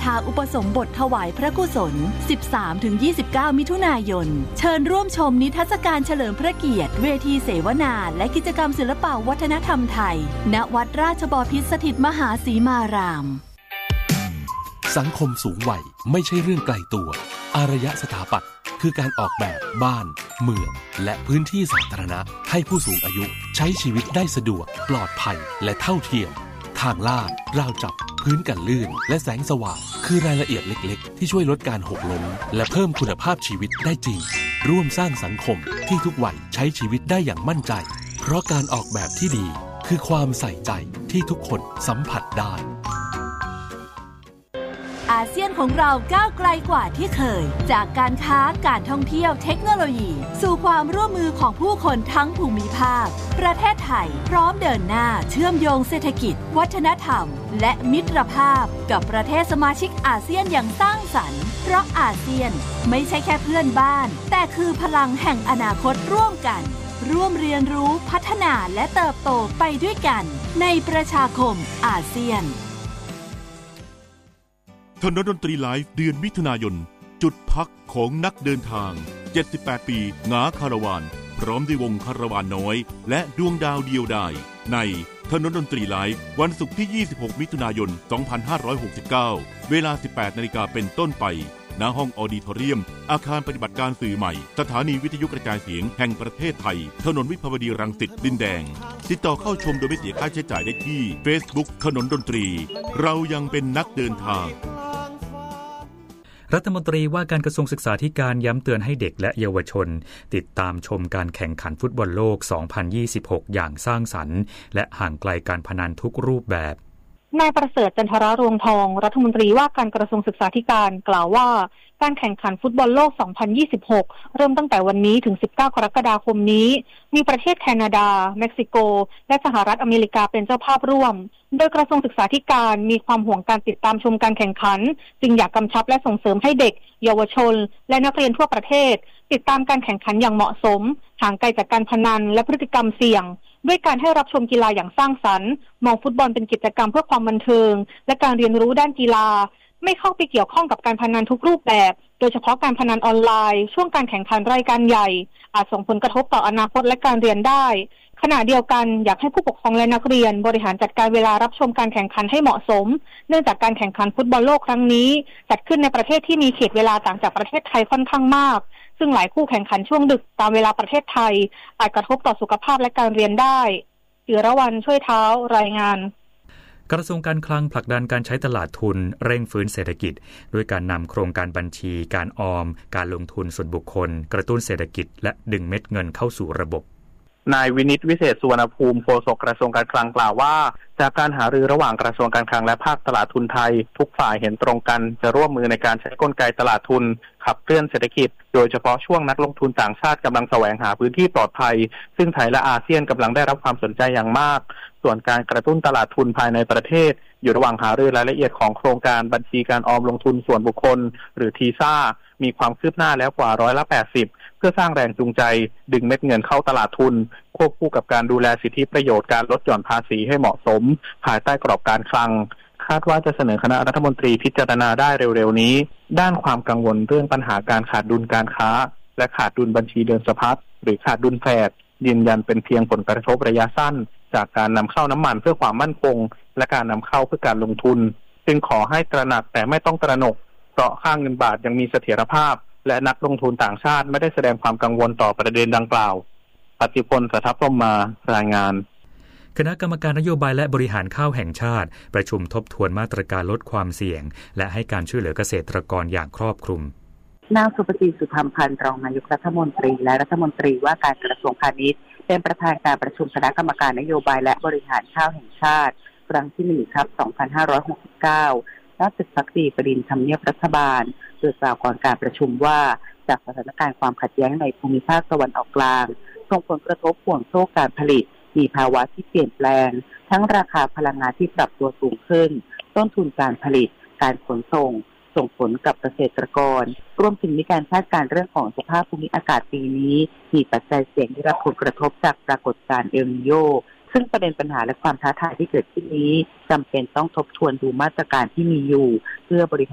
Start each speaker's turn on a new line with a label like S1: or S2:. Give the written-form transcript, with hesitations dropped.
S1: ชาอุปสมบทถวายพระกุศล 13-29 มิถุนายนเชิญร่วมชมนิทรรศการเฉลิมพระเกียรติเวทีเสวนาและกิจกรรมศิลปวัฒนธรรมไทยณวัดราชบพิตรสถิตมหาสีมาราม
S2: สังคมสูงวัยไม่ใช่เรื่องไกลตัวอารยสถาปัตย์คือการออกแบบบ้านเมืองและพื้นที่สาธารณะให้ผู้สูงอายุใช้ชีวิตได้สะดวกปลอดภัยและเท่าเทียมทางลาดราวจับพื้นกันลื่นและแสงสว่างคือรายละเอียดเล็กๆที่ช่วยลดการหกล้มและเพิ่มคุณภาพชีวิตได้จริงร่วมสร้างสังคมที่ทุกวัยใช้ชีวิตได้อย่างมั่นใจเพราะการออกแบบที่ดีคือความใส่ใจที่ทุกคนสัมผัสได้
S1: อาเซียนของเราก้าวไกลกว่าที่เคยจากการค้าการท่องเที่ยวเทคโนโลยีสู่ความร่วมมือของผู้คนทั้งภูมิภาคประเทศไทยพร้อมเดินหน้าเชื่อมโยงเศรษฐกิจวัฒนธรรมและมิตรภาพกับประเทศสมาชิกอาเซียนอย่างสร้างสรรค์เพราะอาเซียนไม่ใช่แค่เพื่อนบ้านแต่คือพลังแห่งอนาคตร่วมกันร่วมเรียนรู้พัฒนาและเติบโตไปด้วยกันในประชาคมอาเซียน
S3: ถนนดนตรีไลฟ์เดือนมิถุนายนจุดพักของนักเดินทาง78ปีหงาคาราวานพร้อมด้วยวงคาราวานน้อยและดวงดาวเดียวดายในถนนดนตรีไลฟ์วันศุกร์ที่26มิถุนายน2569เวลา 18 นาฬิกาเป็นต้นไปณห้องออดิทอเรียมอาคารปฏิบัติการสื่อใหม่สถานีวิทยุกระจายเสียงแห่งประเทศไทยถนนวิภาวดีรังสิตดินแดงติดต่อเข้าชมโดยไม่เสียค่าใช้จ่ายได้ที่ Facebook ถนนดนตรีเรายังเป็นนักเดินทาง
S4: รัฐมนตรีว่าการกระทรวงศึกษาธิการย้ำเตือนให้เด็กและเยาวชนติดตามชมการแข่งขันฟุตบอลโลก 2026 อย่างสร้างสรรค์และห่างไกลการพนันทุกรูปแบบ
S5: นายประเสริฐจันทรารวงทองรัฐมนตรีว่าการกระทรวงศึกษาธิการกล่าวว่าการแข่งขันฟุตบอลโลก 2026 เริ่มตั้งแต่วันนี้ถึง 19 กรกฎาคมนี้มีประเทศแคนาดาเม็กซิโกและสหรัฐอเมริกาเป็นเจ้าภาพร่วมโดยกระทรวงศึกษาธิการมีความห่วงการติดตามชมการแข่งขันจึงอยากกำชับและส่งเสริมให้เด็กเยาวชนและนักเรียนทั่วประเทศติดตามการแข่งขันอย่างเหมาะสมห่างไกลจากการพนันและพฤติกรรมเสี่ยงด้วยการให้รับชมกีฬาอย่างสร้างสรรค์มองฟุตบอลเป็นกิจกรรมเพื่อความบันเทิงและการเรียนรู้ด้านกีฬาไม่เข้าไปเกี่ยวข้องกับการพนันทุกรูปแบบโดยเฉพาะการพนันออนไลน์ช่วงการแข่งขันรายการใหญ่อาจส่งผลกระทบต่ออนาคตและการเรียนได้ขณะเดียวกันอยากให้ผู้ปกครองและนักเรียนบริหารจัดการเวลารับชมการแข่งขันให้เหมาะสมเนื่องจากการแข่งขันฟุตบอลโลกครั้งนี้จัดขึ้นในประเทศที่มีเขตเวลาต่างจากประเทศไทยค่อนข้างมากซึ่งหลายคู่แข่งขันช่วงดึกตามเวลาประเทศไทยอาจกระทบต่อสุขภาพและการเรียนได้จิรวรรณช่วยเท้ารายงาน
S4: กระทรวงการคลังผลักดันการใช้ตลาดทุนเร่งฟื้นเศรษฐกิจด้วยการนำโครงการบัญชีการออมการลงทุนส่วนบุคคลกระตุ้นเศรษฐกิจและดึงเม็ดเงินเข้าสู่ระบบ
S6: นายวินิตวิเศษสุวรรณภูมิโฆษกกระทรวงการคลังกล่าวว่าจากการหารือระหว่างกระทรวงการคลังและภาคตลาดทุนไทยทุกฝ่ายเห็นตรงกันจะร่วมมือในการใช้กลไกตลาดทุนขับเคลื่อนเศรษฐกิจโดยเฉพาะช่วงนักลงทุนต่างชาติกำลังแสวงหาพื้นที่ปลอดภัยซึ่งไทยและอาเซียนกำลังได้รับความสนใจอย่างมากส่วนการกระตุ้นตลาดทุนภายในประเทศอยู่ระหว่างหารือรายละเอียดของโครงการบัญชีการออมลงทุนส่วนบุคคลหรือทีซ่ามีความคืบหน้าแล้วกว่า80%เพื่อสร้างแรงจูงใจดึงเม็ดเงินเข้าตลาดทุนควบคู่กับการดูแลสิทธิประโยชน์การลดหย่อนภาษีให้เหมาะสมภายใต้กรอบการคลังคาดว่าจะเสนอคณะรัฐมนตรีพิจารณาได้เร็วๆนี้ด้านความกังวลเรื่องปัญหาการขาดดุลการค้าและขาดดุลบัญชีเดินสะพัดหรือขาดดุลแฝดยืนยันเป็นเพียงผลกระทบระยะสั้นจากการนำเข้าน้ำมันเพื่อความมั่นคงและการนำเข้าเพื่อการลงทุนจึงขอให้ตระหนักแต่ไม่ต้องตระหนกเพราะค่าเงินบาทยังมีเสถียรภาพและนักลงทุนต่างชาติไม่ได้แสดงความกังวลต่อประเด็นดังกล่าวปฏิพล สัทธพรหมารายงาน
S4: คณะกรรมการนโยบายและบริหารข้าวแห่งชาติประชุมทบทวนมาตรการลดความเสี่ยงและให้การช่วยเหลือเกษตรกรอย่างครอบคลุม
S7: นางสุปฏิสุธรรมพันธ์รองนายกรัฐมนตรีและรัฐมนตรีว่าการกระทรวงพาณิชย์เป็นประธานการประชุมคณะกรรมการนโยบายและบริหารข้าวแห่งชาติครั้งที่1ทับ2569ณตึกภักดีประดิษฐ์ทำเนียบรัฐบาลโดยกล่าวก่อนการประชุมว่าจากสถานการณ์ความขัดแย้งในภูมิภาคตะวันออกกลางส่งผลกระทบห่วงโซ่การผลิตมีภาวะที่เปลี่ยนแปลงทั้งราคาพลังงานที่ปรับตัวสูงขึ้นต้นทุนการผลิตการขนส่งผลกับเกษตรกรรวมถึงมีการคาดการณ์เรื่องของสภาพภูมิอากาศปีนี้มีปัจจัยเสี่ยงที่รับผลกระทบจากปรากฏการณ์เอลนีโญซึ่งประเด็นปัญหาและความท้าทายที่เกิดขึ้นนี้จำเป็นต้องทบทวนดูมาตรการที่มีอยู่เพื่อบริ